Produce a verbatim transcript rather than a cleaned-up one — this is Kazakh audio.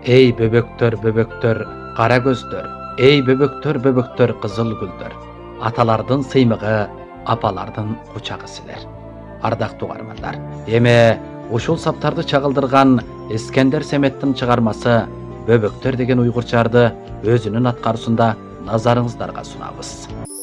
Ey böböktөр, böböktör, qara gözdör. Ey böböktör, böböktör, qızıl güldör. Atalardın sıymığı, apalardın quchagı siler. Ardaqты ugarmanlar. Эме ушул саптарды чагылдырган Ескендер Семеттин чыгармасы Бөбөктөр деген уйгурчарды өзүнүн аткаруусунда назарыңыздарга сунабыз.